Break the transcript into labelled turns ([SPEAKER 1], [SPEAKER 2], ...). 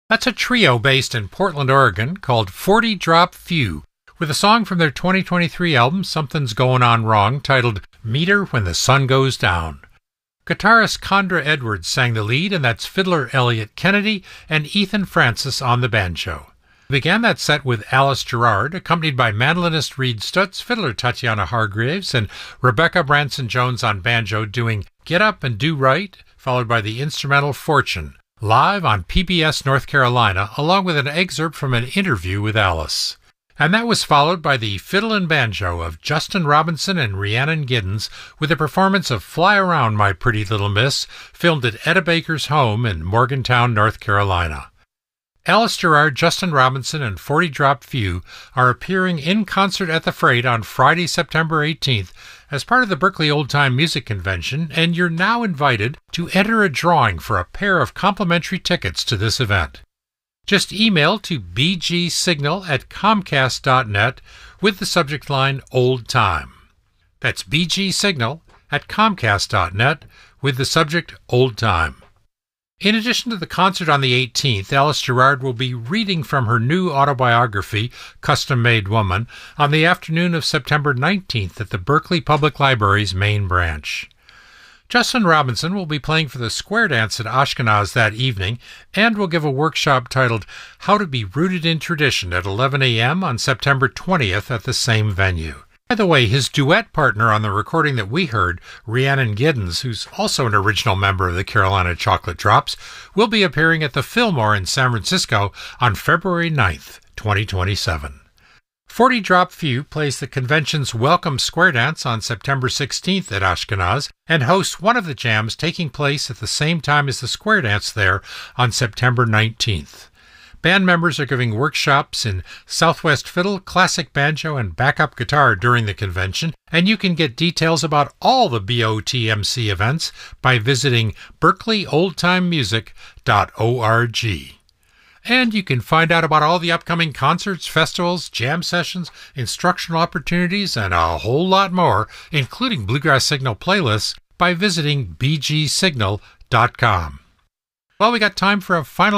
[SPEAKER 1] That's a trio based in Portland, Oregon called 40 Drop Few, with a song from their 2023 album Something's Going On Wrong titled Meet Her When the Sun Goes Down. Guitarist Condra Edwards sang the lead, and that's fiddler Elliot Kennedy and Ethan Francis on the banjo. We began that set with Alice Gerrard, accompanied by mandolinist Reed Stutz, fiddler Tatiana Hargraves, and Rebecca Branson-Jones on banjo doing Get Up and Do Right, followed by the instrumental Fortune, live on PBS North Carolina, along with an excerpt from an interview with Alice. And that was followed by the fiddle and banjo of Justin Robinson and Rhiannon Giddens with a performance of Fly Around My Pretty Little Miss, filmed at Etta Baker's home in Morgantown, North Carolina. Alice Gerrard, Justin Robinson, and 40 Drop Few are appearing in concert at the Freight on Friday, September 18th as part of the Berkeley Old Time Music Convention, and you're now invited to enter a drawing for a pair of complimentary tickets to this event. Just email to bgsignal@comcast.net with the subject line Old Time. That's bgsignal@comcast.net with the subject Old Time. In addition to the concert on the 18th, Alice Gerrard will be reading from her new autobiography, Custom Made Woman, on the afternoon of September 19th at the Berkeley Public Library's main branch. Justin Robinson will be playing for the Square Dance at Ashkenaz that evening and will give a workshop titled How to Be Rooted in Tradition at 11 a.m. on September 20th at the same venue. By the way, his duet partner on the recording that we heard, Rhiannon Giddens, who's also an original member of the Carolina Chocolate Drops, will be appearing at the Fillmore in San Francisco on February 9th, 2027. 40 Drop Few plays the convention's Welcome Square Dance on September 16th at Ashkenaz and hosts one of the jams taking place at the same time as the Square Dance there on September 19th. Band members are giving workshops in Southwest Fiddle, Classic Banjo, and Backup Guitar during the convention, and you can get details about all the BOTMC events by visiting berkeleyoldtimemusic.org. And you can find out about all the upcoming concerts, festivals, jam sessions, instructional opportunities, and a whole lot more, including Bluegrass Signal playlists, by visiting bgsignal.com. Well, we got time for a final